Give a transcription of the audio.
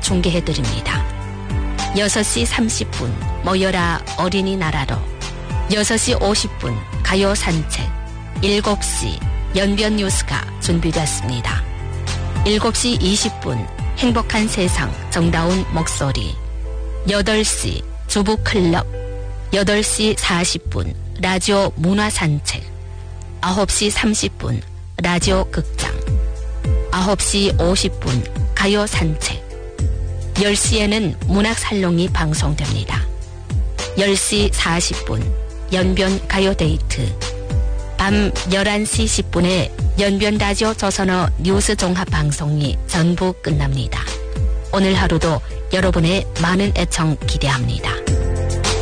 중계해드립니다. 6시 30분 모여라 어린이나라로, 6시 50분 가요 산책, 7시 연변 뉴스가 준비됐습니다. 7시 20분 행복한 세상 정다운 목소리, 8시 주부클럽, 8시 40분 라디오 문화산책, 9시 30분 라디오 극장, 9시 50분 가요 산책, 10시에는 문학살롱이 방송됩니다. 10시 40분 연변 가요데이트, 밤 11시 10분에 연변 라디오 조선어 뉴스 종합 방송이 전부 끝납니다. 오늘 하루도 여러분의 많은 애청 기대합니다.